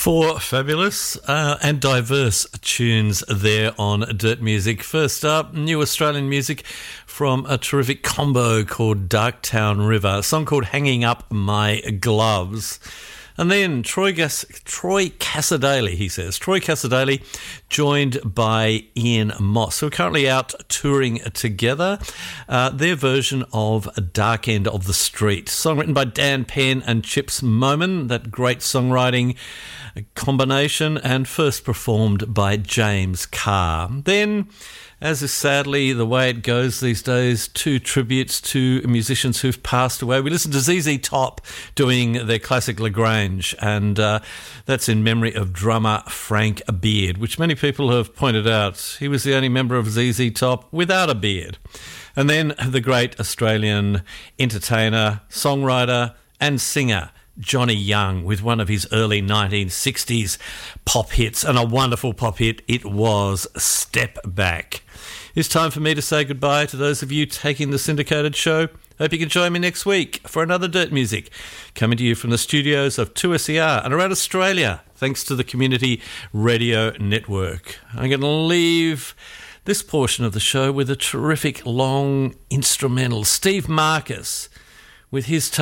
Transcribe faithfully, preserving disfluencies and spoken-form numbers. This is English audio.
Four fabulous uh, and diverse tunes there on Dirt Music. First up, new Australian music from a terrific combo called Darktown River, a song called Hanging Up My Gloves. And then Troy, Gas- Troy Cassar-Daley, he says. Troy Cassar-Daley, joined by Ian Moss, who are currently out touring together. Uh, their version of Dark End of the Street. Song written by Dan Penn and Chips Moman, that great songwriting combination, and first performed by James Carr. Then, as is sadly the way it goes these days, two tributes to musicians who've passed away. We listened to Z Z Top doing their classic LaGrange, and uh, that's in memory of drummer Frank Beard, which many people have pointed out. He was the only member of Z Z Top without a beard. And then the great Australian entertainer, songwriter and singer, Johnny Young, with one of his early nineteen sixties pop hits, and a wonderful pop hit it was, Step Back. It's time for me to say goodbye to those of you taking the syndicated show. Hope you can join me next week for another Dirt Music, coming to you from the studios of two S E R and around Australia, thanks to the Community Radio Network. I'm going to leave this portion of the show with a terrific long instrumental. Steve Marcus with his